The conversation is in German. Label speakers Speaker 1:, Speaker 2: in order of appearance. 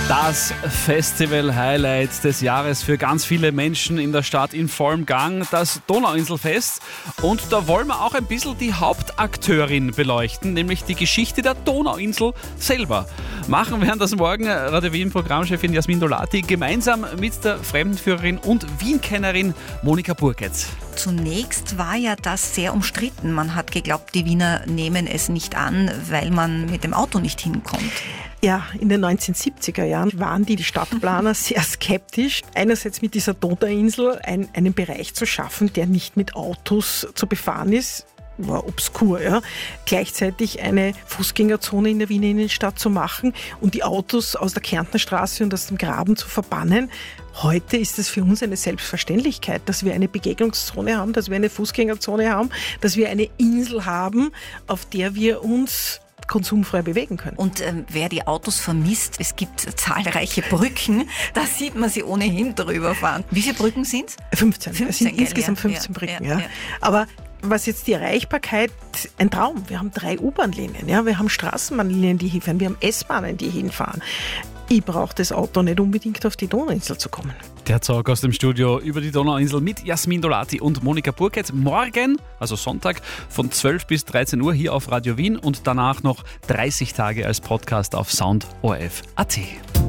Speaker 1: Das Festival-Highlight des Jahres für ganz viele Menschen in der Stadt in vollem Gang, das Donauinselfest. Und da wollen wir auch ein bisschen die Hauptakteurin beleuchten, nämlich die Geschichte der Donauinsel selber. Machen werden das morgen Radio Wien Programmchefin Jasmin Dolati gemeinsam mit der Fremdenführerin und Wien-Kennerin Monika Burketz.
Speaker 2: Zunächst war ja das sehr umstritten. Man hat geglaubt, die Wiener nehmen es nicht an, weil man mit dem Auto nicht hinkommt.
Speaker 3: Ja, in den 1970er Jahren waren die Stadtplaner sehr skeptisch. Einerseits mit dieser Donauinsel einen Bereich zu schaffen, der nicht mit Autos zu befahren ist. War obskur, ja. Gleichzeitig eine Fußgängerzone in der Wiener Innenstadt zu machen und die Autos aus der Kärntnerstraße und aus dem Graben zu verbannen. Heute ist es für uns eine Selbstverständlichkeit, dass wir eine Begegnungszone haben, dass wir eine Fußgängerzone haben, dass wir eine Insel haben, auf der wir uns konsumfrei bewegen können.
Speaker 2: Und wer die Autos vermisst, es gibt zahlreiche Brücken, da sieht man sie ohnehin drüber fahren. Wie viele Brücken sind es?
Speaker 3: 15. Es sind insgesamt 15 Brücken. Ja. Aber was jetzt die Erreichbarkeit, ein Traum. Wir haben 3 U-Bahn-Linien, ja? Wir haben Straßenbahnlinien, die hinfahren, wir haben S-Bahnen, die hinfahren. Ich brauche das Auto nicht unbedingt auf die Donauinsel zu kommen.
Speaker 1: Der Talk aus dem Studio über die Donauinsel mit Jasmin Dolati und Monika Burketz. Morgen, also Sonntag, von 12 bis 13 Uhr hier auf Radio Wien und danach noch 30 Tage als Podcast auf soundorf.at.